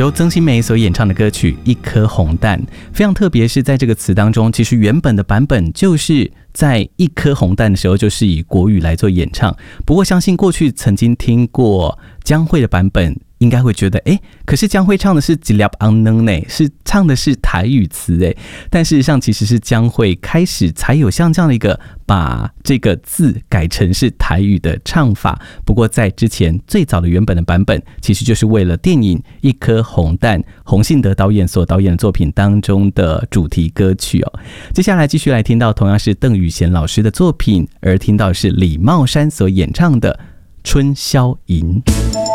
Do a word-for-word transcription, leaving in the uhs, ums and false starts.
由曾心梅所演唱的歌曲《一颗红蛋》，非常特别，是在这个词当中，其实原本的版本就是在一颗红蛋的时候，就是以国语来做演唱。不过，相信过去曾经听过江蕙的版本，应该会觉得，哎，可是江蕙唱的是几粒昂能呢，是唱的是台语词哎，但事实上其实是江蕙开始才有像这样的一个把这个字改成是台语的唱法。不过在之前最早的原本的版本，其实就是为了电影《一颗红蛋》洪信德导演所导演的作品当中的主题歌曲哦。接下来继续来听到同样是邓雨贤老师的作品，而听到的是李茂山所演唱的《春宵吟》。